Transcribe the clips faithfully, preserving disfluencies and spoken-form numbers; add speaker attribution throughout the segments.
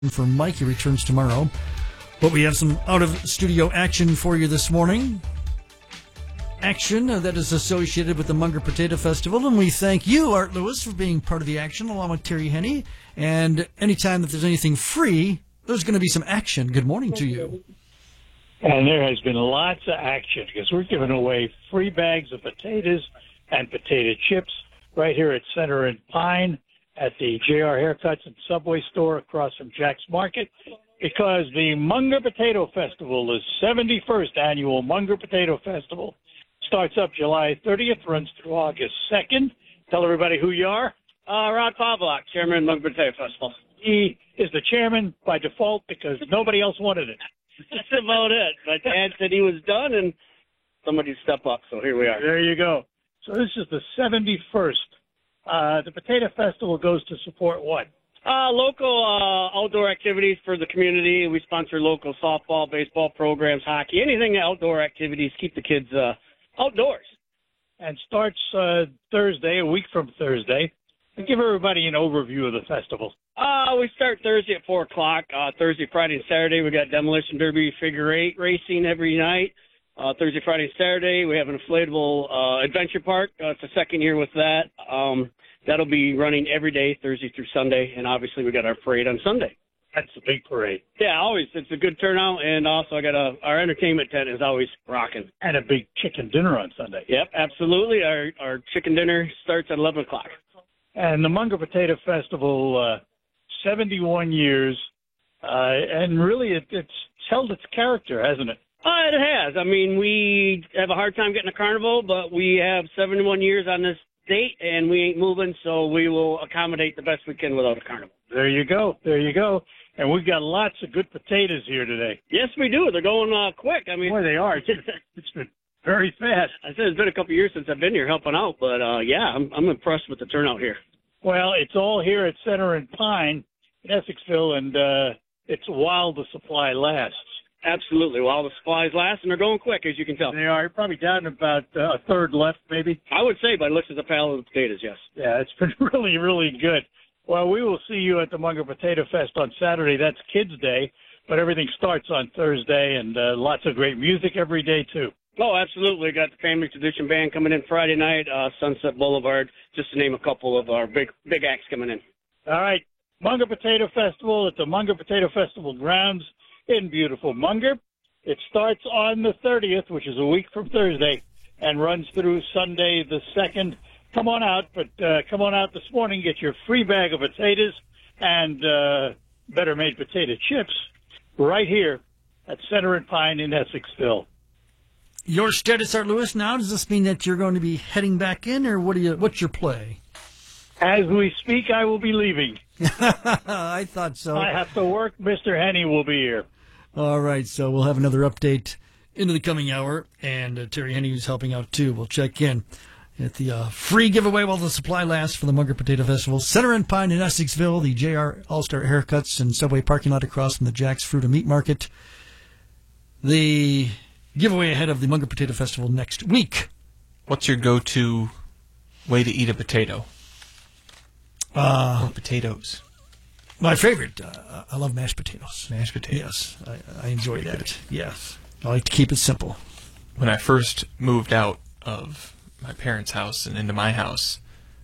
Speaker 1: For Mike, he returns tomorrow. But we have some out-of-studio action for you this morning. Action that is associated with the Munger Potato Festival, and we thank you, Art Lewis, for being part of the action, along with Terry Henney. And anytime that there's anything free, there's going to be some action. Good morning to you.
Speaker 2: And there has been lots of action because we're giving away free bags of potatoes and potato chips right here at Center and Pine at the J R Haircuts and Subway store across from Jack's Market, because the Munger Potato Festival is seventy-first annual Munger Potato Festival. Starts up July thirtieth, runs through August second. Tell everybody who you are.
Speaker 3: Uh, Rod Pavlak, Chairman of Munger Potato Festival.
Speaker 2: He is the chairman by default because nobody else wanted it.
Speaker 3: That's about it. My dad said he was done, and somebody step up, so here we are.
Speaker 2: There you go. So this is the seventy-first. Uh, the Potato Festival goes to support what?
Speaker 3: Uh, local uh, outdoor activities for the community. We sponsor local softball, baseball programs, hockey, anything outdoor activities. Keep the kids uh, outdoors.
Speaker 2: And starts uh, Thursday, a week from Thursday. And give everybody an overview of the festival.
Speaker 3: Uh, we start Thursday at four o'clock. Uh, Thursday, Friday, and Saturday, we got Demolition Derby figure eight racing every night. Uh, Thursday, Friday, and Saturday, we have an inflatable uh, adventure park. Uh, it's the second year with that. Um, that'll be running every day, Thursday through Sunday. And obviously, we got our parade on Sunday.
Speaker 2: That's a big parade.
Speaker 3: Yeah, always. It's a good turnout. And also, I got a, our entertainment tent is always rocking.
Speaker 2: And a big chicken dinner on Sunday.
Speaker 3: Yep, absolutely. Our, our chicken dinner starts at eleven o'clock.
Speaker 2: And the Munger Potato Festival, uh, seventy-one years. Uh, and really, it, it's held its character, hasn't it?
Speaker 3: Oh, it has. I mean, we have a hard time getting a carnival, but we have seventy-one years on this date, and we ain't moving, so we will accommodate the best we can without a carnival.
Speaker 2: There you go. There you go. And we've got lots of good potatoes here today.
Speaker 3: Yes, we do. They're going uh, quick. I mean,
Speaker 2: boy, they are. It's, it's been very fast.
Speaker 3: I said it's been a couple of years since I've been here helping out, but uh, yeah, I'm, I'm impressed with the turnout here.
Speaker 2: Well, it's all here at Center and Pine in Essexville, and uh, it's while the supply lasts.
Speaker 3: Absolutely. While the supplies last, and they're going quick, as you can tell.
Speaker 2: They are. You're probably down about uh, a third left, maybe.
Speaker 3: I would say by the looks of the pallet of potatoes, yes.
Speaker 2: Yeah, it's been really, really good. Well, we will see you at the Munger Potato Fest on Saturday. That's Kids Day, but everything starts on Thursday, and uh, lots of great music every day, too.
Speaker 3: Oh, absolutely. Got the Family Tradition Band coming in Friday night, uh, Sunset Boulevard, just to name a couple of our big, big acts coming in.
Speaker 2: All right. Munger Potato Festival at the Munger Potato Festival grounds in beautiful Munger. It starts on the thirtieth, which is a week from Thursday, and runs through Sunday the second. Come on out, but uh, come on out this morning, get your free bag of potatoes and uh, better made potato chips right here at Center and Pine in Essexville.
Speaker 1: Your status, Art Lewis, now, does this mean that you're going to be heading back in, or what do you? What's your play?
Speaker 2: As we speak, I will be leaving.
Speaker 1: I thought so.
Speaker 2: I have to work. Mister Henney will be here.
Speaker 1: All right, so we'll have another update into the coming hour, and uh, Terry Henney is helping out, too. We'll check in at the uh, free giveaway while the supply lasts for the Munger Potato Festival. Center and Pine in Essexville, the J R All-Star Haircuts and Subway parking lot across from the Jack's Fruit and Meat Market. The giveaway ahead of the Munger Potato Festival next week.
Speaker 4: What's your go-to way to eat a potato?
Speaker 1: Uh,
Speaker 4: or potatoes?
Speaker 1: My favorite. Uh, I love mashed potatoes.
Speaker 4: Mashed potatoes.
Speaker 1: Yes, I, I enjoy that. Good. Yes. I like to keep it simple.
Speaker 4: When I first moved out of my parents' house and into my house,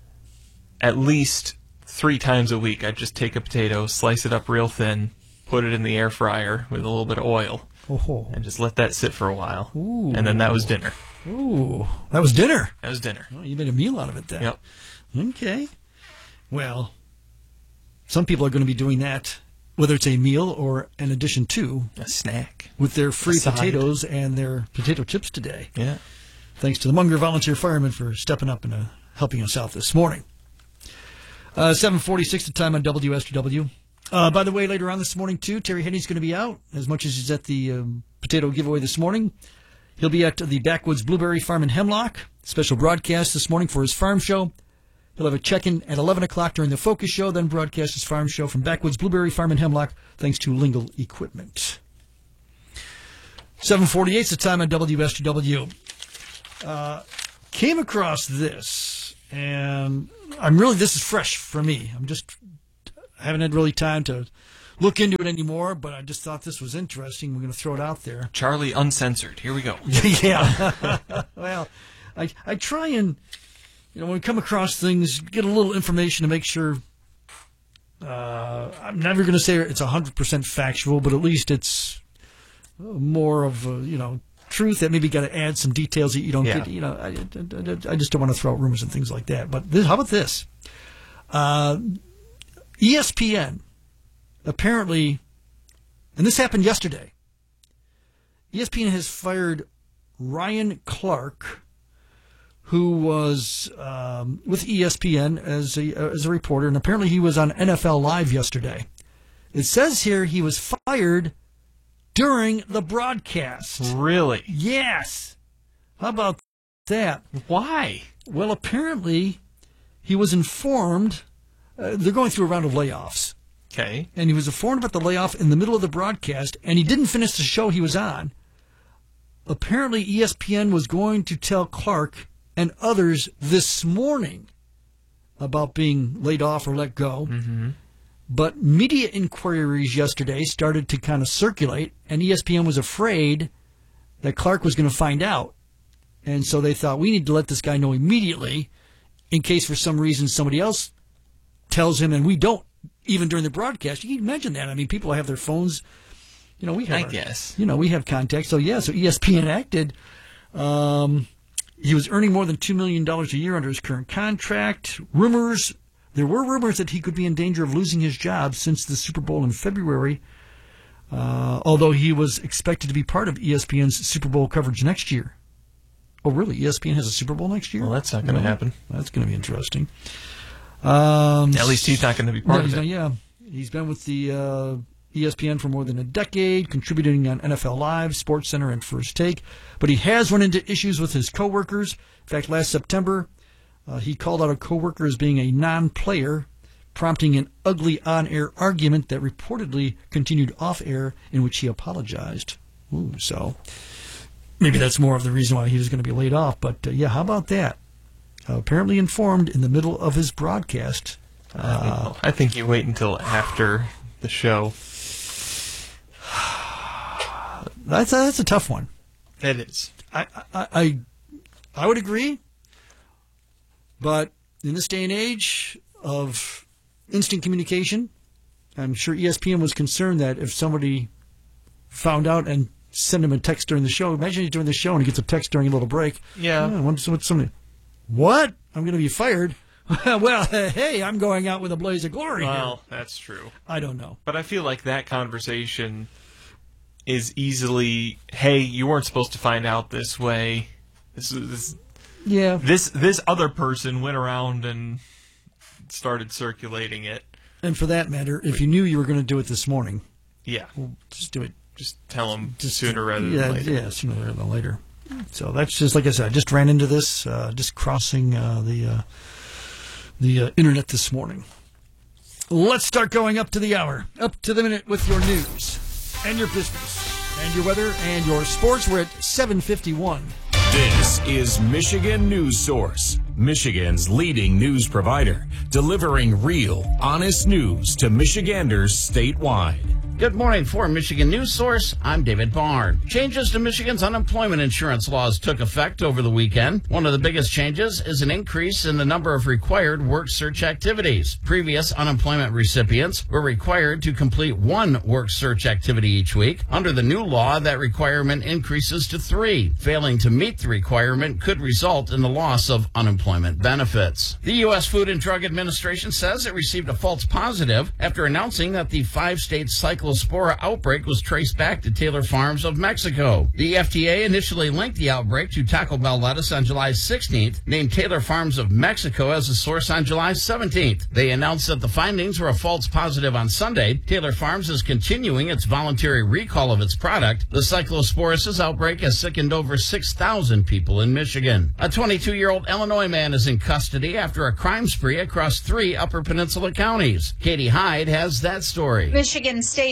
Speaker 4: at least three times a week I'd just take a potato, slice it up real thin, put it in the air fryer with a little bit of oil,
Speaker 1: oh.
Speaker 4: and just let that sit for a while.
Speaker 1: Ooh.
Speaker 4: And then that was dinner.
Speaker 1: Ooh, that was dinner?
Speaker 4: That was dinner.
Speaker 1: Oh, you made a meal out of it then.
Speaker 4: Yep.
Speaker 1: Okay. Well, some people are going to be doing that, whether it's a meal or an addition to
Speaker 4: a snack,
Speaker 1: with their free potatoes and their potato chips today.
Speaker 4: Yeah.
Speaker 1: Thanks to the Munger Volunteer Firemen for stepping up and uh, helping us out this morning. Uh, seven forty-six the time on W S W. Uh, by the way, later on this morning, too, Terry Henney's going to be out, as much as he's at the um, potato giveaway this morning. He'll be at the Backwoods Blueberry Farm in Hemlock. Special broadcast this morning for his farm show. He'll have a check-in at eleven o'clock during the Focus Show, then broadcast his farm show from Backwoods Blueberry Farm in Hemlock, thanks to Lingle Equipment. seven forty-eight is the time on W S W. Uh, came across this, and I'm really, this is fresh for me. I'm just, I haven't had really time to look into it anymore, but I just thought this was interesting. We're going to throw it out there.
Speaker 4: Charlie Uncensored. Here we go.
Speaker 1: Yeah. Well, I I try and, you know, when we come across things, get a little information to make sure. Uh, I'm never going to say it's one hundred percent factual, but at least it's more of a, you know, truth that maybe got to add some details that you don't
Speaker 4: Yeah.
Speaker 1: get. You know, I, I, I just don't want to throw out rumors and things like that. But this, how about this? Uh, E S P N apparently, and this happened yesterday, E S P N has fired Ryan Clark, who was um, with E S P N as a, as a reporter, and apparently he was on N F L Live yesterday. It says here he was fired during the broadcast.
Speaker 4: Really?
Speaker 1: Yes. How about that?
Speaker 4: Why?
Speaker 1: Well, apparently he was informed. Uh, they're going through a round of layoffs.
Speaker 4: Okay.
Speaker 1: And he was informed about the layoff in the middle of the broadcast, and he didn't finish the show he was on. Apparently E S P N was going to tell Clark and others this morning about being laid off or let go.
Speaker 4: Mm-hmm.
Speaker 1: But media inquiries yesterday started to kind of circulate, and E S P N was afraid that Clark was going to find out. And so they thought, we need to let this guy know immediately in case for some reason somebody else tells him and we don't, even during the broadcast. You can imagine that. I mean, people have their phones. You know, we have
Speaker 4: I
Speaker 1: our-
Speaker 4: guess.
Speaker 1: You know, we have contacts. So, yeah, so E S P N acted. Um, he was earning more than two million dollars a year under his current contract. Rumors, there were rumors that he could be in danger of losing his job since the Super Bowl in February, uh, although he was expected to be part of E S P N's Super Bowl coverage next year. Oh, really? E S P N has a Super Bowl next year?
Speaker 4: Well, that's not going to
Speaker 1: No.
Speaker 4: happen.
Speaker 1: That's going to be interesting. Um,
Speaker 4: At least he's not going to be part
Speaker 1: no,
Speaker 4: of
Speaker 1: he's
Speaker 4: it.
Speaker 1: not- yeah, he's been with the uh, E S P N for more than a decade, contributing on N F L Live, SportsCenter, and First Take. But he has run into issues with his coworkers. In fact, last September, uh, he called out a coworker as being a non-player, prompting an ugly on-air argument that reportedly continued off-air, in which he apologized. Ooh, so maybe that's more of the reason why he was going to be laid off. But uh, yeah, how about that? Uh, apparently informed in the middle of his broadcast. Uh,
Speaker 4: I think you wait until after the show.
Speaker 1: that's a, that's a tough one.
Speaker 4: It is.
Speaker 1: I, I I I would agree, but in this day and age of instant communication, I'm sure E S P N was concerned that if somebody found out and sent him a text during the show, imagine he's doing the show and he gets a text during a little break.
Speaker 4: Yeah.
Speaker 1: Oh, what's, what's somebody? What? I'm going to be fired? Well, hey, I'm going out with a blaze of glory.
Speaker 4: Well,
Speaker 1: here.
Speaker 4: that's true.
Speaker 1: I don't know.
Speaker 4: But I feel like that conversation is easily, hey, you weren't supposed to find out this way. This this
Speaker 1: Yeah.
Speaker 4: this this other person went around and started circulating it.
Speaker 1: And for that matter, if you knew you were going to do it this morning,
Speaker 4: Yeah.
Speaker 1: well, just do it.
Speaker 4: Just tell them
Speaker 1: Just
Speaker 4: sooner rather
Speaker 1: yeah,
Speaker 4: than later.
Speaker 1: Yeah, sooner rather than later. So that's just like I said. I just ran into this, uh, just crossing uh, the uh, the uh, internet this morning. Let's start going up to the hour, up to the minute with your news and your business and your weather and your sports. We're at seven fifty-one.
Speaker 5: This is Michigan News Source, Michigan's leading news provider, delivering real, honest news to Michiganders statewide.
Speaker 6: Good morning. For Michigan News Source, I'm David Barn. Changes to Michigan's unemployment insurance laws took effect over the weekend. One of the biggest changes is an increase in the number of required work search activities. Previous unemployment recipients were required to complete one work search activity each week. Under the new law, that requirement increases to three. Failing to meet the requirement could result in the loss of unemployment benefits. The U S Food and Drug Administration says it received a false positive after announcing that the five-state cyclospora outbreak was traced back to Taylor Farms of Mexico. The F D A initially linked the outbreak to Taco Bell lettuce on July sixteenth, named Taylor Farms of Mexico as a source on July seventeenth. They announced that the findings were a false positive on Sunday. Taylor Farms is continuing its voluntary recall of its product. The cyclosporosis outbreak has sickened over six thousand people in Michigan. A twenty-two-year-old Illinois man is in custody after a crime spree across three Upper Peninsula counties. Katie Hyde has that story.
Speaker 7: Michigan State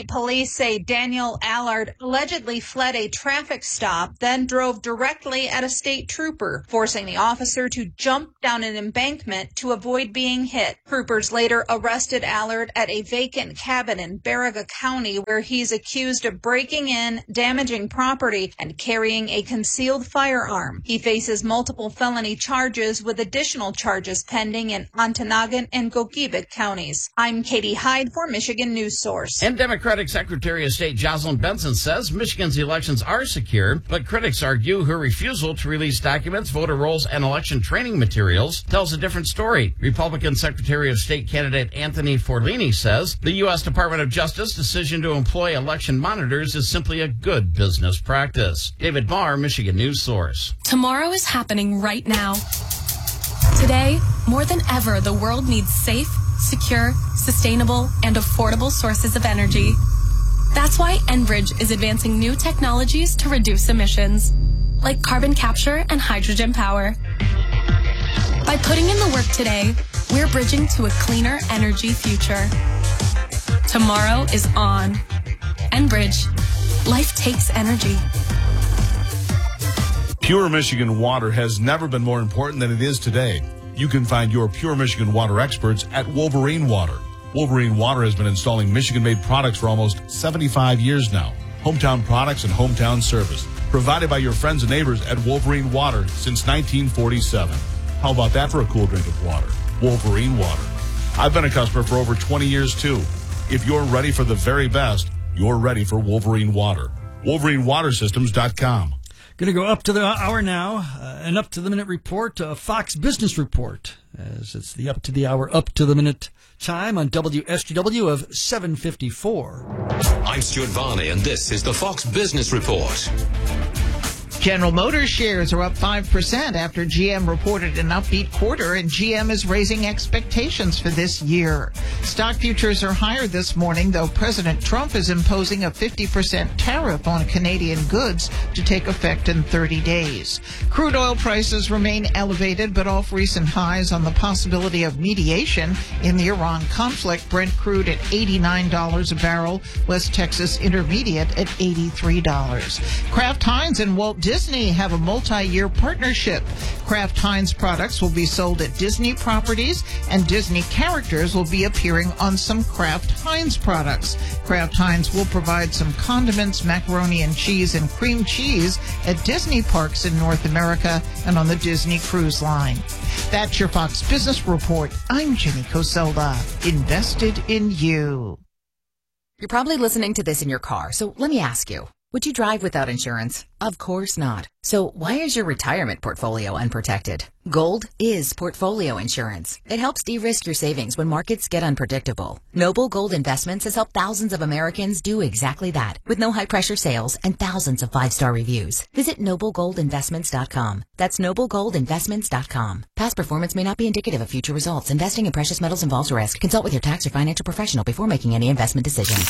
Speaker 7: State Police say Daniel Allard allegedly fled a traffic stop, then drove directly at a state trooper, forcing the officer to jump down an embankment to avoid being hit. Troopers later arrested Allard at a vacant cabin in Baraga County, where he's accused of breaking in, damaging property, and carrying a concealed firearm. He faces multiple felony charges with additional charges pending in Ontonagon and Gogebic counties. I'm Katie Hyde for Michigan News Source.
Speaker 6: And Democratic Secretary of State Jocelyn Benson says Michigan's elections are secure, but critics argue her refusal to release documents, voter rolls, and election training materials tells a different story. Republican Secretary of State candidate Anthony Forlini says the U S Department of Justice decision to employ election monitors is simply a good business practice. David Barr, Michigan News Source.
Speaker 8: Tomorrow is happening right now. Today, more than ever, the world needs safe, secure, sustainable, and affordable sources of energy. That's why Enbridge is advancing new technologies to reduce emissions, like carbon capture and hydrogen power. By putting in the work today, we're bridging to a cleaner energy future. Tomorrow is on. Enbridge. Life takes energy.
Speaker 9: Pure Michigan water has never been more important than it is today. You can find your Pure Michigan water experts at Wolverine Water. Wolverine Water has been installing Michigan-made products for almost seventy-five years now. Hometown products and hometown service provided by your friends and neighbors at Wolverine Water since nineteen forty-seven. How about that for a cool drink of water? Wolverine Water. I've been a customer for over twenty years too. If you're ready for the very best, you're ready for Wolverine Water. Wolverine Water Systems dot com.
Speaker 1: Going to go up to the hour now, uh, an up-to-the-minute report, a Fox Business Report, as it's the up-to-the-hour, up-to-the-minute time on W S G W of seven fifty-four.
Speaker 10: I'm Stuart Varney, and this is the Fox Business Report.
Speaker 11: General Motors shares are up five percent after G M reported an upbeat quarter, and G M is raising expectations for this year. Stock futures are higher this morning, though President Trump is imposing a fifty percent tariff on Canadian goods to take effect in thirty days. Crude oil prices remain elevated, but off recent highs on the possibility of mediation in the Iran conflict. Brent crude at eighty-nine dollars a barrel, West Texas Intermediate at eighty-three dollars. Kraft Heinz and Walt Disney have a multi-year partnership. Kraft Heinz products will be sold at Disney properties, and Disney characters will be appearing on some Kraft Heinz products. Kraft Heinz will provide some condiments, macaroni and cheese, and cream cheese at Disney parks in North America and on the Disney Cruise Line. That's your Fox Business Report. I'm Jenny Coselda. Invested in you.
Speaker 12: You're probably listening to this in your car, so let me ask you. Would you drive without insurance? Of course not. So why is your retirement portfolio unprotected? Gold is portfolio insurance. It helps de-risk your savings when markets get unpredictable. Noble Gold Investments has helped thousands of Americans do exactly that, with no high-pressure sales and thousands of five-star reviews. Visit noble gold investments dot com. That's noble gold investments dot com. Past performance may not be indicative of future results. Investing in precious metals involves risk. Consult with your tax or financial professional before making any investment decisions.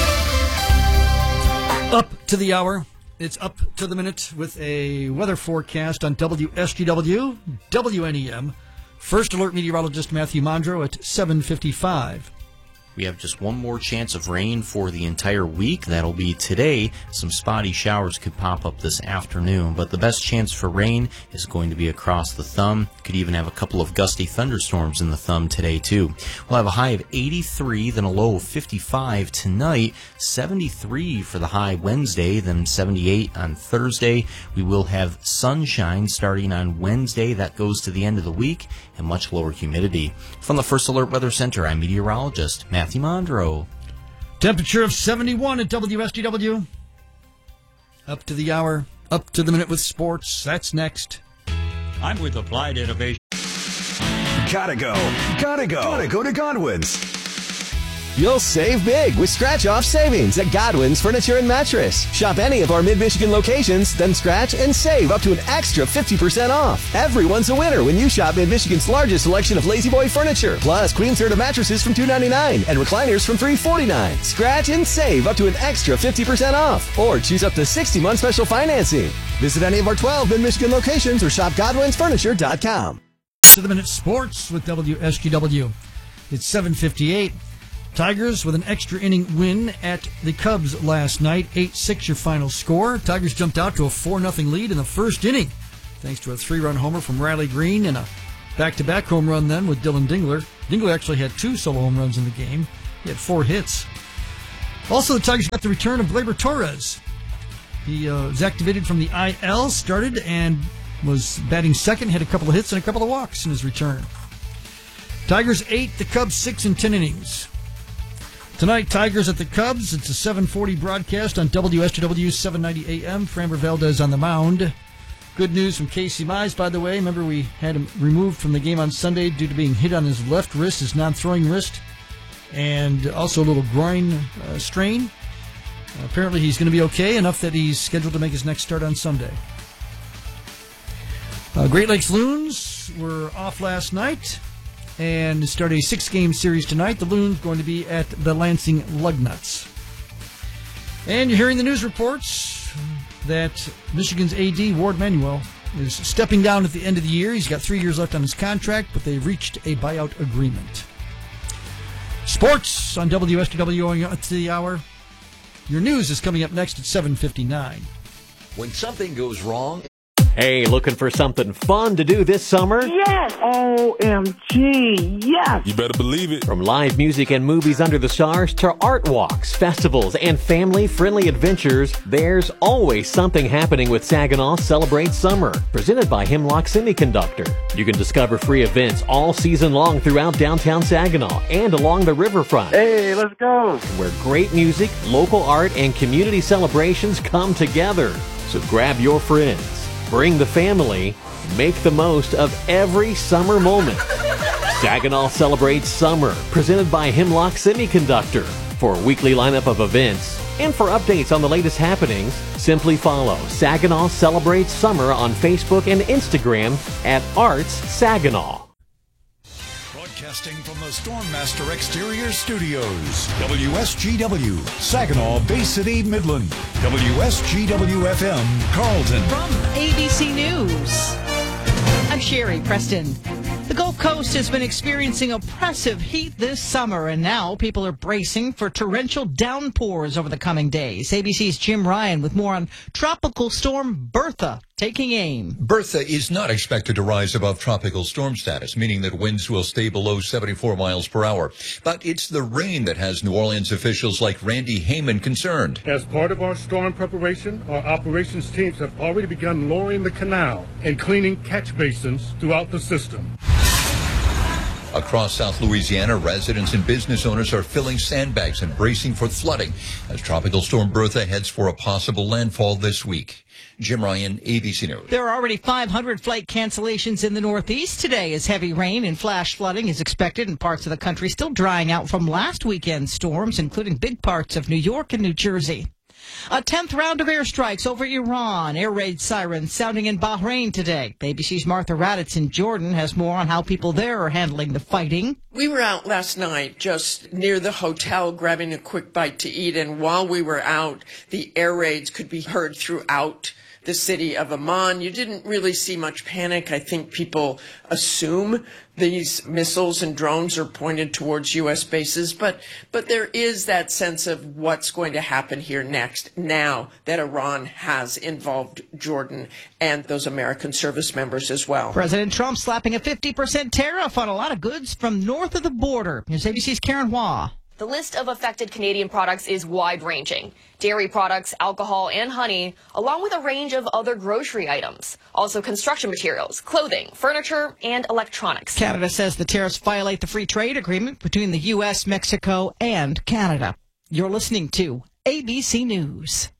Speaker 1: Up to the hour. It's up to the minute with a weather forecast on W S G W, W N E M. First Alert meteorologist Matthew Mondro at seven fifty-five.
Speaker 13: We have just one more chance of rain for the entire week. That'll be today. Some spotty showers could pop up this afternoon, but the best chance for rain is going to be across the thumb. Could even have a couple of gusty thunderstorms in the thumb today, too. We'll have a high of eighty-three, then a low of fifty-five tonight, seventy-three for the high Wednesday, then seventy-eight on Thursday. We will have sunshine starting on Wednesday. That goes to the end of the week, and much lower humidity. From the First Alert Weather Center, I'm meteorologist Matthew Mondro.
Speaker 1: Temperature of seventy-one at W S G W. Up to the hour, up to the minute with sports. That's next.
Speaker 14: I'm with Applied Innovation.
Speaker 15: Gotta go. Gotta go. Gotta go to Godwin's. You'll save big with scratch-off savings at Godwin's Furniture and Mattress. Shop any of our mid-Michigan locations, then scratch and save up to an extra fifty percent off. Everyone's a winner when you shop mid-Michigan's largest selection of Lazy Boy furniture, plus Queen Serta mattresses from two ninety-nine and recliners from three forty-nine. Scratch and save up to an extra fifty percent off, or choose up to sixty month special financing. Visit any of our twelve mid-Michigan locations or shop godwins furniture dot com.
Speaker 1: To the minute sports with W S G W. It's seven fifty-eight. Tigers with an extra inning win at the Cubs last night. eight six your final score. Tigers jumped out to a four nothing lead in the first inning, thanks to a three-run homer from Riley Green and a back-to-back home run then with Dylan Dingler. Dingler actually had two solo home runs in the game. He had four hits. Also, the Tigers got the return of Gleyber Torres. He uh, was activated from the I L, started and was batting second, had a couple of hits and a couple of walks in his return. Tigers eight, the Cubs six in ten innings. Tonight, Tigers at the Cubs. It's a seven forty broadcast on W S T W seven ninety A M. Framber Valdez on the mound. Good news from Casey Mize, by the way. Remember, we had him removed from the game on Sunday due to being hit on his left wrist, his non-throwing wrist, and also a little groin uh, strain. Uh, apparently, he's going to be okay, enough that he's scheduled to make his next start on Sunday. Uh, Great Lakes Loons were off last night and start a six-game series tonight. The Loons going to be at the Lansing Lugnuts. And you're hearing the news reports that Michigan's A D, Ward Manuel, is stepping down at the end of the year. He's got three years left on his contract, but they've reached a buyout agreement. Sports on W S T W going up to the hour. Your news is coming up next at seven fifty-nine.
Speaker 16: When something goes wrong...
Speaker 17: Hey, looking for something fun to do this summer?
Speaker 18: Yes! O M G, yes!
Speaker 17: You better believe it. From live music and movies under the stars to art walks, festivals, and family-friendly adventures, there's always something happening with Saginaw Celebrate Summer, presented by Hemlock Semiconductor. You can discover free events all season long throughout downtown Saginaw and along the riverfront.
Speaker 18: Hey, let's go!
Speaker 17: Where great music, local art, and community celebrations come together. So grab your friends. Bring the family, make the most of every summer moment. Saginaw Celebrates Summer, presented by Hemlock Semiconductor. For a weekly lineup of events and for updates on the latest happenings, simply follow Saginaw Celebrates Summer on Facebook and Instagram at Arts Saginaw.
Speaker 19: Broadcasting from the Stormmaster Exterior Studios, W S G W, Saginaw, Bay City, Midland, W S G W F M, Carlton.
Speaker 20: From A B C News, I'm Sherry Preston. The Gulf Coast has been experiencing oppressive heat this summer, and now people are bracing for torrential downpours over the coming days. A B C's Jim Ryan with more on Tropical Storm Bertha taking aim.
Speaker 21: Bertha is not expected to rise above tropical storm status, meaning that winds will stay below seventy-four miles per hour. But it's the rain that has New Orleans officials like Randy Heyman concerned.
Speaker 22: As part of our storm preparation, our operations teams have already begun lowering the canal and cleaning catch basins throughout the system.
Speaker 21: Across South Louisiana, residents and business owners are filling sandbags and bracing for flooding as Tropical Storm Bertha heads for a possible landfall this week. Jim Ryan, A B C News.
Speaker 20: There are already five hundred flight cancellations in the Northeast today as heavy rain and flash flooding is expected in parts of the country still drying out from last weekend's storms, including big parts of New York and New Jersey. A tenth round of airstrikes over Iran. Air raid sirens sounding in Bahrain today. A B C's Martha Raddatz in Jordan has more on how people there are handling the fighting.
Speaker 23: We were out last night just near the hotel grabbing a quick bite to eat, and while we were out, the air raids could be heard throughout the city of Amman. You didn't really see much panic. I think people assume these missiles and drones are pointed towards U S bases, but but there is that sense of what's going to happen here next now that Iran has involved Jordan and those American service members as well.
Speaker 20: President Trump slapping a fifty percent tariff on a lot of goods from north of the border. Here's A B C's Karen Hua.
Speaker 24: The list of affected Canadian products is wide-ranging. Dairy products, alcohol, and honey, along with a range of other grocery items. Also construction materials, clothing, furniture, and electronics.
Speaker 20: Canada says the tariffs violate the free trade agreement between the U S, Mexico, and Canada. You're listening to A B C News.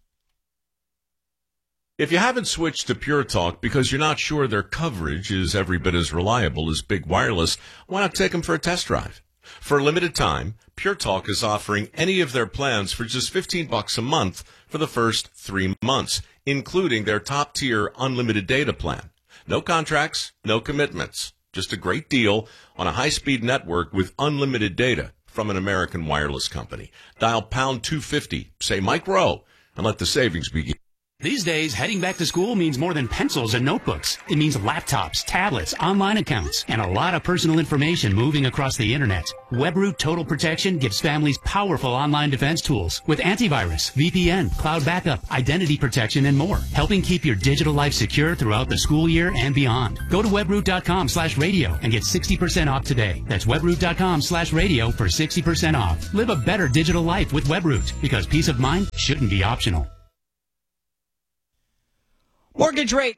Speaker 25: If you haven't switched to Pure Talk because you're not sure their coverage is every bit as reliable as Big Wireless, why not take them for a test drive? For a limited time, Pure Talk is offering any of their plans for just fifteen bucks a month for the first three months, including their top-tier unlimited data plan. No contracts, no commitments. Just a great deal on a high-speed network with unlimited data from an American wireless company. Dial pound two fifty, say Mike Rowe, and let the savings begin.
Speaker 2: These days, heading back to school means more than pencils and notebooks. It means laptops, tablets, online accounts, and a lot of personal information moving across the internet. WebRoot Total Protection gives families powerful online defense tools with antivirus, V P N, cloud backup, identity protection, and more, helping keep your digital life secure throughout the school year and beyond. Go to webroot.com slash radio and get sixty percent off today. That's webroot.com slash radio for sixty percent off. Live a better digital life with WebRoot, because peace of mind shouldn't be optional.
Speaker 20: Mortgage rate.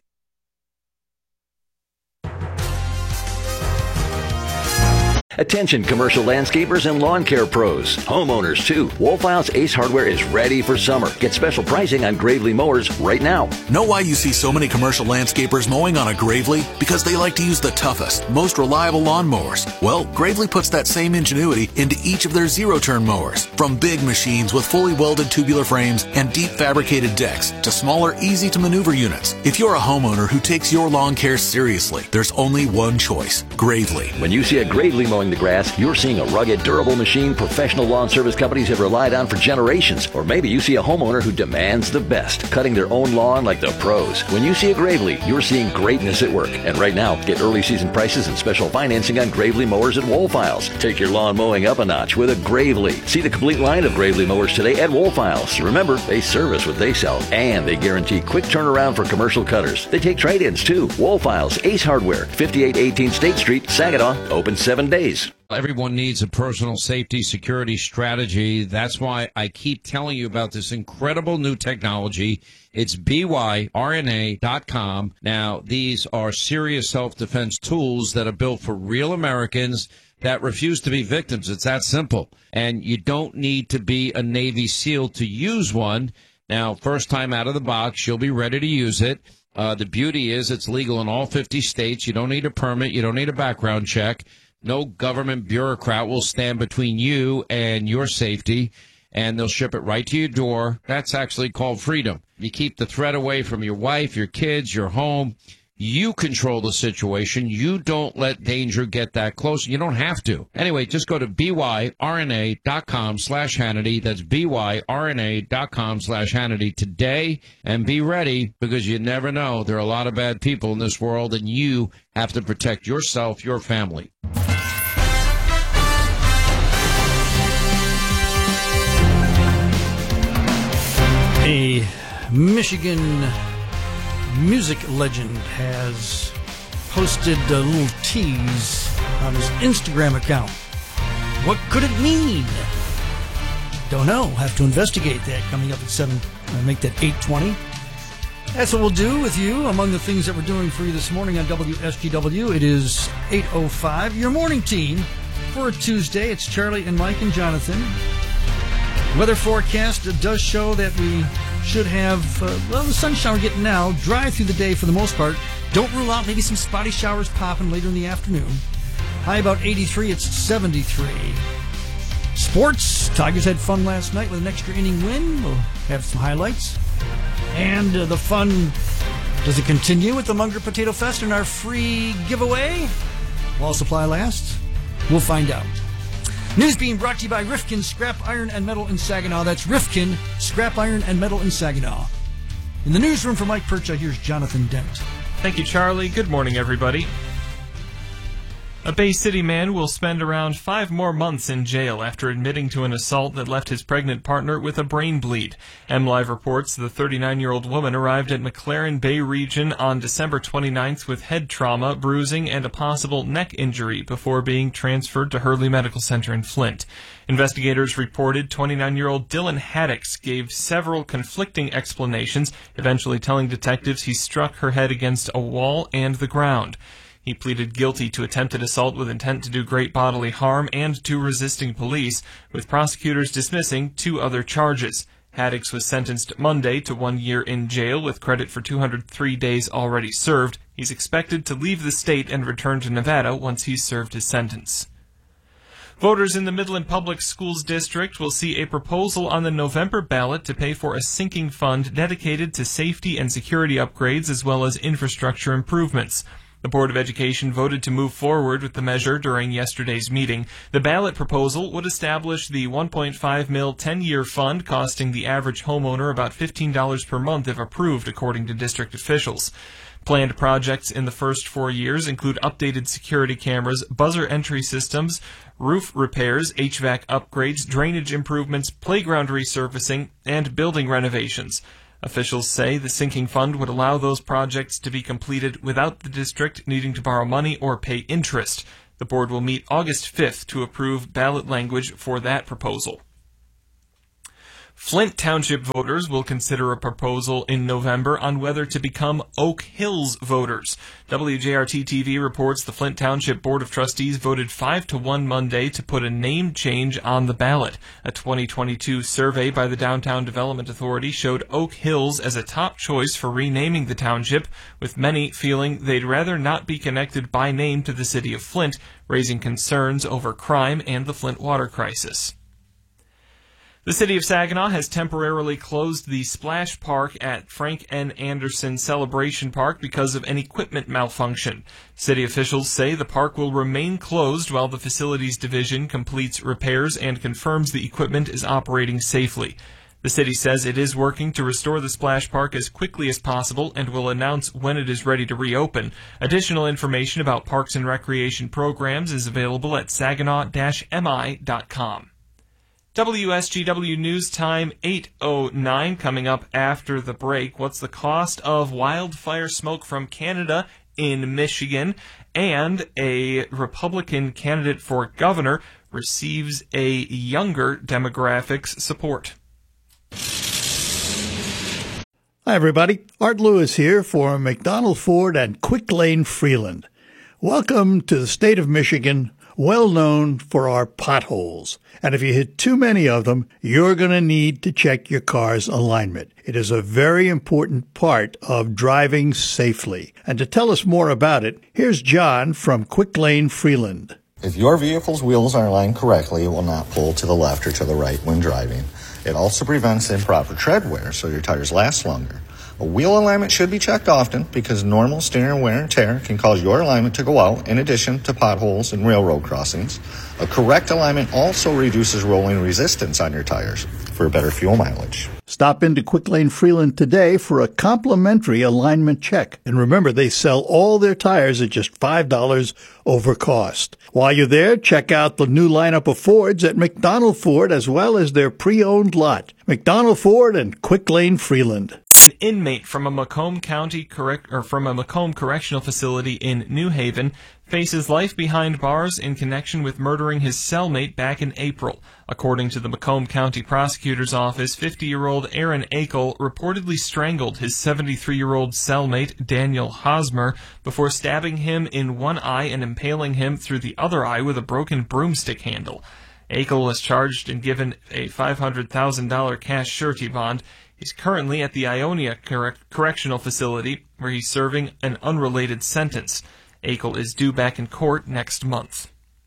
Speaker 15: Attention commercial landscapers and lawn care pros. Homeowners too. Woolfiles Ace Hardware is ready for summer. Get special pricing on Gravely mowers right now.
Speaker 3: Know why you see so many commercial landscapers mowing on a Gravely? Because they like to use the toughest, most reliable lawn mowers. Well, Gravely puts that same ingenuity into each of their zero-turn mowers. From big machines with fully welded tubular frames and deep fabricated decks to smaller, easy-to-maneuver units. If you're a homeowner who takes your lawn care seriously, there's only one choice. Gravely.
Speaker 15: When you see a Gravely mowing the grass, you're seeing a rugged, durable machine professional lawn service companies have relied on for generations. Or maybe you see a homeowner who demands the best, cutting their own lawn like the pros. When you see a Gravely, you're seeing greatness at work. And right now, get early season prices and special financing on Gravely mowers at Woolfiles. Take your lawn mowing up a notch with a Gravely. See the complete line of Gravely mowers today at Woolfiles. Remember, they service what they sell, and they guarantee quick turnaround for commercial cutters. They take trade-ins too. Woolfiles Ace Hardware, fifty-eight eighteen State Street, Saginaw, open seven days.
Speaker 4: Everyone needs a personal safety security strategy. That's why I keep telling you about this incredible new technology. It's B Y R N A dot com. Now, these are serious self-defense tools that are built for real Americans that refuse to be victims. It's that simple. And you don't need to be a Navy SEAL to use one. Now, first time out of the box, you'll be ready to use it. Uh, the beauty is it's legal in all fifty states. You don't need a permit. You don't need a background check. No government bureaucrat will stand between you and your safety, and they'll ship it right to your door. That's actually called freedom. You keep the threat away from your wife, your kids, your home. You control the situation. You don't let danger get that close. You don't have to. Anyway, just go to B Y R N A dot com slash Hannity. That's B Y R N A dot com slash Hannity today, and be ready, because you never know. There are a lot of bad people in this world, and you have to protect yourself, your family.
Speaker 1: A Michigan music legend has posted a little tease on his Instagram account. What could it mean? Don't know. Have to investigate that. Coming up at seven, uh, make that eight twenty. That's what we'll do with you. Among the things that we're doing for you this morning on W S G W, it is eight oh five. Your morning team for a Tuesday. It's Charlie and Mike and Jonathan. Weather forecast does show that we should have, uh, well, the sunshine we're getting now, dry through the day for the most part. Don't rule out maybe some spotty showers popping later in the afternoon. High about eighty-three, it's seventy-three. Sports, Tigers had fun last night with an extra inning win. We'll have some highlights. And uh, the fun, does it continue with the Munger Potato Fest and our free giveaway? While supply lasts? We'll find out. News being brought to you by Rifkin Scrap Iron and Metal in Saginaw. That's Rifkin Scrap Iron and Metal in Saginaw. In the newsroom for Mike Percha, here's Jonathan Dent.
Speaker 5: Thank you, Charlie. Good morning, everybody. A Bay City man will spend around five more months in jail after admitting to an assault that left his pregnant partner with a brain bleed. MLive reports the thirty-nine-year-old woman arrived at McLaren Bay Region on December twenty-ninth with head trauma, bruising, and a possible neck injury before being transferred to Hurley Medical Center in Flint. Investigators reported twenty-nine-year-old Dylan Haddix gave several conflicting explanations, eventually telling detectives he struck her head against a wall and the ground. He pleaded guilty to attempted assault with intent to do great bodily harm and to resisting police, with prosecutors dismissing two other charges. Haddix was sentenced Monday to one year in jail with credit for two hundred three days already served. He's expected to leave the state and return to Nevada once he's served his sentence. Voters in the Midland Public Schools District will see a proposal on the November ballot to pay for a sinking fund dedicated to safety and security upgrades as well as infrastructure improvements. The Board of Education voted to move forward with the measure during yesterday's meeting. The ballot proposal would establish the one point five mil ten-year fund, costing the average homeowner about fifteen dollars per month if approved, according to district officials. Planned projects in the first four years include updated security cameras, buzzer entry systems, roof repairs, H V A C upgrades, drainage improvements, playground resurfacing, and building renovations. Officials say the sinking fund would allow those projects to be completed without the district needing to borrow money or pay interest. The board will meet August fifth to approve ballot language for that proposal. Flint Township voters will consider a proposal in November on whether to become Oak Hills voters. W J R T T V reports the Flint Township Board of Trustees voted five to one Monday to put a name change on the ballot. A twenty twenty-two survey by the Downtown Development Authority showed Oak Hills as a top choice for renaming the township, with many feeling they'd rather not be connected by name to the city of Flint, raising concerns over crime and the Flint water crisis. The city of Saginaw has temporarily closed the splash park at Frank N. Anderson Celebration Park because of an equipment malfunction. City officials say the park will remain closed while the facilities division completes repairs and confirms the equipment is operating safely. The city says it is working to restore the splash park as quickly as possible and will announce when it is ready to reopen. Additional information about parks and recreation programs is available at saginaw dash m i dot com. W S G W News Time eight oh nine coming up after the break. What's the cost of wildfire smoke from Canada in Michigan? And a Republican candidate for governor receives a younger demographic's support.
Speaker 6: Hi, everybody. Art Lewis here for McDonald Ford and Quick Lane Freeland. Welcome to the state of Michigan, well known for our potholes. And if you hit too many of them, you're going to need to check your car's alignment. It is a very important part of driving safely. And to tell us more about it, here's John from Quick Lane Freeland.
Speaker 7: If your vehicle's wheels are aligned correctly, it will not pull to the left or to the right when driving. It also prevents improper tread wear, so your tires last longer. A wheel alignment should be checked often because normal steering wear and tear can cause your alignment to go out, in addition to potholes and railroad crossings. A correct alignment also reduces rolling resistance on your tires for better fuel mileage.
Speaker 6: Stop into Quick Lane Freeland today for a complimentary alignment check. And remember, they sell all their tires at just five dollars over cost. While you're there, check out the new lineup of Fords at McDonald Ford as well as their pre-owned lot. McDonald Ford and Quick Lane Freeland.
Speaker 5: An inmate from a Macomb County correct or from a Macomb Correctional Facility in New Haven faces life behind bars in connection with murdering his cellmate back in April. According to the Macomb County Prosecutor's Office, fifty-year-old Aaron Akel reportedly strangled his seventy-three-year-old cellmate Daniel Hosmer before stabbing him in one eye and impaling him through the other eye with a broken broomstick handle. Akel was charged and given a five hundred thousand dollars cash surety bond. He's currently at the Ionia Correct- Correctional Facility, where he's serving an unrelated sentence. Akel is due back in court next month.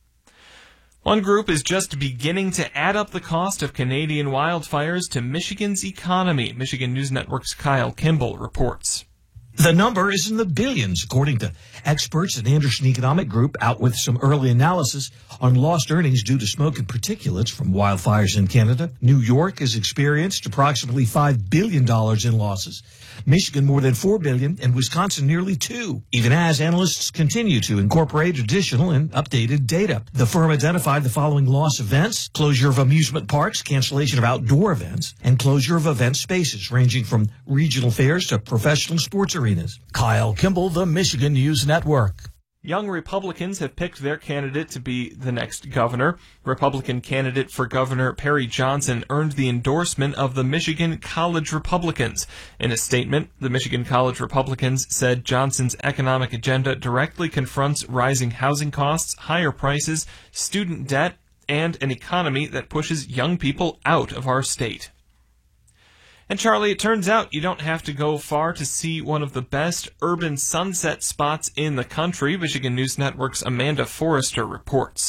Speaker 5: One group is just beginning to add up the cost of Canadian wildfires to Michigan's economy. Michigan News Network's Kyle Kimball reports.
Speaker 8: The number is in the billions, according to experts at Anderson Economic Group, out with some early analysis on lost earnings due to smoke and particulates from wildfires in Canada. New York has experienced approximately five billion dollars in losses. Michigan more than four billion dollars, and Wisconsin nearly two, even as analysts continue to incorporate additional and updated data. The firm identified the following loss events: closure of amusement parks, cancellation of outdoor events, and closure of event spaces ranging from regional fairs to professional sports arenas. Kyle Kimball, the Michigan News Network.
Speaker 5: Young Republicans have picked their candidate to be the next governor. Republican candidate for governor Perry Johnson earned the endorsement of the Michigan College Republicans. In a statement, the Michigan College Republicans said Johnson's economic agenda directly confronts rising housing costs, higher prices, student debt, and an economy that pushes young people out of our state. And Charlie, it turns out you don't have to go far to see one of the best urban sunset spots in the country. Michigan News Network's Amanda Forrester reports.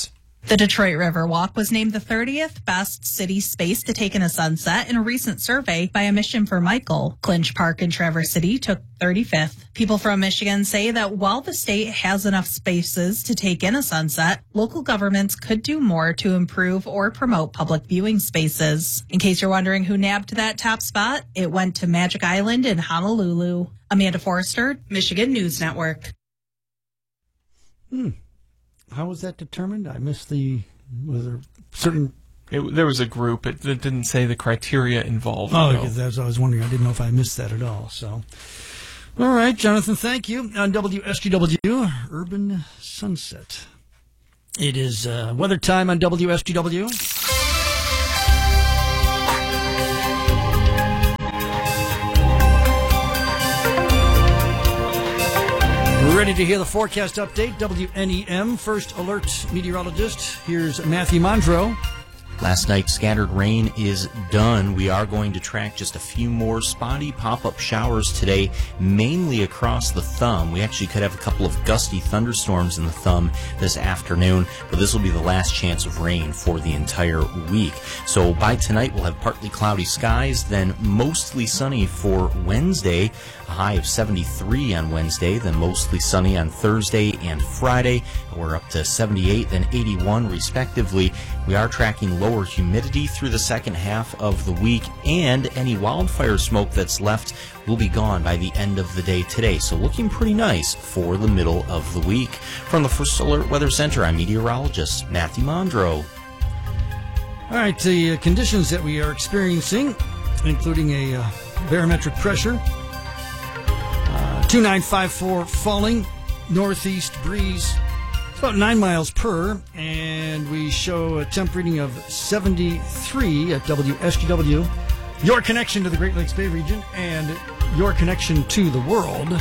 Speaker 9: The Detroit Riverwalk was named the thirtieth best city space to take in a sunset in a recent survey by A Mission for Michael. Clinch Park in Traverse City took thirty-fifth. People from Michigan say that while the state has enough spaces to take in a sunset, local governments could do more to improve or promote public viewing spaces. In case you're wondering who nabbed that top spot, it went to Magic Island in Honolulu. Amanda Forrester, Michigan News Network.
Speaker 1: Hmm. How was that determined? I missed the. Was there certain?
Speaker 5: It, there was a group. It, it didn't say the criteria involved.
Speaker 1: Oh,
Speaker 5: though.
Speaker 1: because that's what I was wondering. I didn't know if I missed that at all. So, all right, Jonathan. Thank you. On W S G W, Urban Sunset. It is uh, weather time on W S G W. Ready to hear the forecast update, W N E M First Alert Meteorologist. Here's Matthew Mondro.
Speaker 10: Last night's scattered rain is done. We are going to track just a few more spotty pop-up showers today, mainly across the thumb. We actually could have a couple of gusty thunderstorms in the thumb this afternoon, but this will be the last chance of rain for the entire week. So by tonight, we'll have partly cloudy skies, then mostly sunny for Wednesday, a high of seventy-three on Wednesday, then mostly sunny on Thursday and Friday. We're up to seventy-eight, then eighty-one respectively. We are tracking lower humidity through the second half of the week, and any wildfire smoke that's left will be gone by the end of the day today. So looking pretty nice for the middle of the week. From the First Alert Weather Center, I'm meteorologist Matthew Mondro.
Speaker 1: All right, the uh, conditions that we are experiencing, including a uh, barometric pressure, uh, two nine five four falling, northeast breeze. It's about nine miles per, and we show a temp reading of seventy-three at W S G W. Your connection to the Great Lakes Bay region and your connection to the world.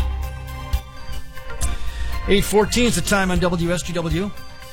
Speaker 1: eight fourteen is the time on W S G W.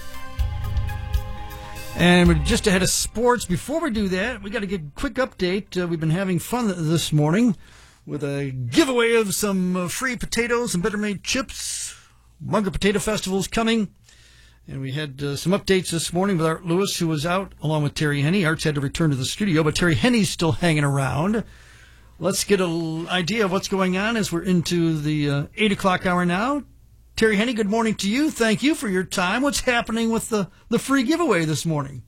Speaker 1: And we're just ahead of sports. Before we do that, we got to get a quick update. Uh, we've been having fun this morning with a giveaway of some uh, free potatoes and Better Made chips. Munger Potato Festival's coming. And we had uh, some updates this morning with Art Lewis, who was out along with Terry Henney. Art's had to return to the studio, but Terry Henney's still hanging around. Let's get an idea of what's going on as we're into the uh, eight o'clock hour now. Terry Henney, good morning to you. Thank you for your time. What's happening with the, the free giveaway this morning?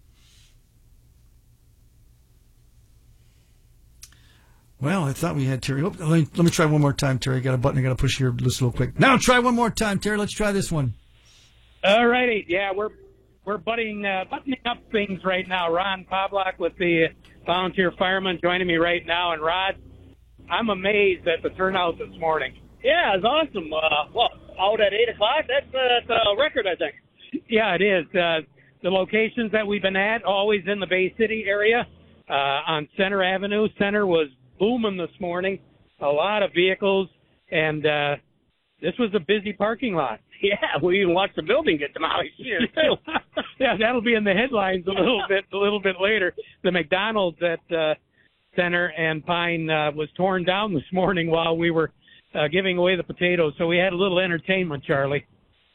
Speaker 1: Well, I thought we had Terry. Oh, let, me, let me try one more time, Terry. I got a button I got to push here just a little quick. Now try one more time, Terry. Let's try this one.
Speaker 11: All righty. Yeah, we're we're butting, uh, buttoning up things right now. Ron Pavlak with the volunteer firemen joining me right now. And, Rod, I'm amazed at the turnout this morning.
Speaker 12: Yeah, it's awesome. Uh, well, out at eight o'clock, that's, uh, that's a record, I think.
Speaker 11: Yeah, it is. Uh, the locations that we've been at, always in the Bay City area, uh, on Center Avenue. Center was booming this morning. A lot of vehicles, and uh, this was a busy parking lot.
Speaker 12: Yeah, we even watched the building get demolished here, too.
Speaker 11: Yeah, that'll be in the headlines a little bit a little bit later. The McDonald's at uh, Center and Pine uh, was torn down this morning while we were uh, giving away the potatoes. So we had a little entertainment, Charlie.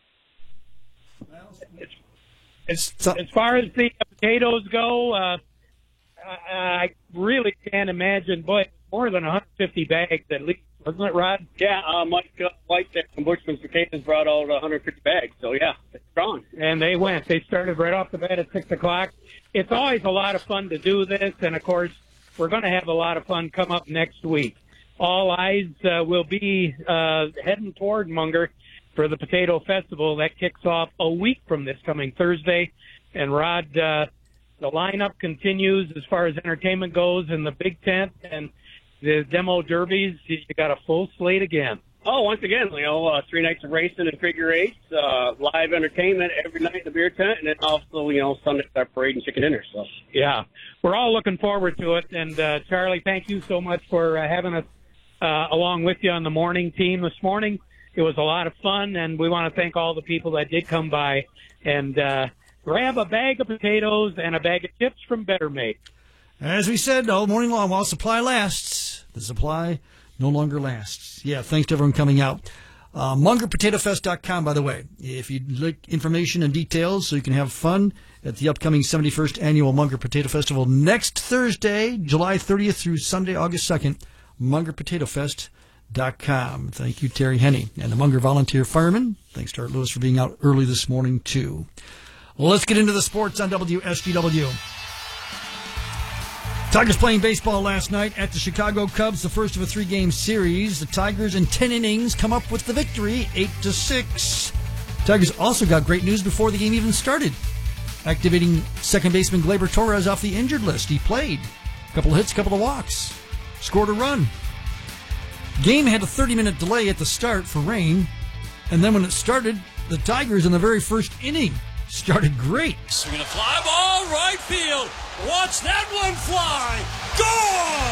Speaker 11: As, as far as the potatoes go, uh, I, I really can't imagine, boy, more than one hundred fifty bags at least. Wasn't it, Rod?
Speaker 12: Yeah, uh, Mike uh, White there from Bushman's Potatoes brought out one hundred fifty bags. So, yeah, it's strong.
Speaker 11: And they went. They started right off the bat at six o'clock. It's always a lot of fun to do this. And, of course, we're going to have a lot of fun come up next week. All eyes uh, will be uh, heading toward Munger for the Potato Festival. That kicks off a week from this coming Thursday. And, Rod, uh, the lineup continues as far as entertainment goes in the big tent. And the demo derbies, you got a full slate again.
Speaker 12: Oh, once again, you know, uh, three nights of racing and figure eights, uh, live entertainment every night in the beer tent, and then also, you know, Sunday our parade and chicken dinner. So,
Speaker 11: yeah, we're all looking forward to it. And uh, Charlie, thank you so much for uh, having us uh, along with you on the morning team this morning. It was a lot of fun, and we want to thank all the people that did come by and uh, grab a bag of potatoes and a bag of chips from Better Made.
Speaker 1: As we said all morning long, while supply lasts, the supply no longer lasts. Yeah, thanks to everyone coming out. Uh, Munger Potato Fest dot com, by the way, if you'd like information and details so you can have fun at the upcoming seventy-first Annual Munger Potato Festival next Thursday, July thirtieth through Sunday, August second, Munger Potato Fest dot com. Thank you, Terry Henney. And the Munger Volunteer Firemen, thanks to Art Lewis for being out early this morning, too. Well, let's get into the sports on W S G W. Tigers playing baseball last night at the Chicago Cubs, the first of a three-game series. The Tigers in ten innings come up with the victory, eight to six. Tigers also got great news before the game even started, activating second baseman Gleyber Torres off the injured list. He played. A couple of hits, a couple of walks. Scored a run. Game had a thirty-minute delay at the start for rain, and then when it started, the Tigers in the very first inning started great.
Speaker 13: Swinging a fly ball, right field. Watch that one fly. Gone!